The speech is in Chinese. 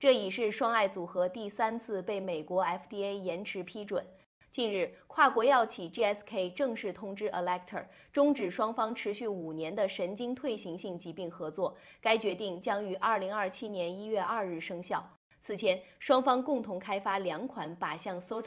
这已是双爱组合第3次被美国 FDA 延迟批准。近日，跨国药企 GSK 正式通知 Alector 终止双方持续5年的神经退行性疾病合作。该决定将于2027年1月2日生效。此前，双方共同开发2款靶向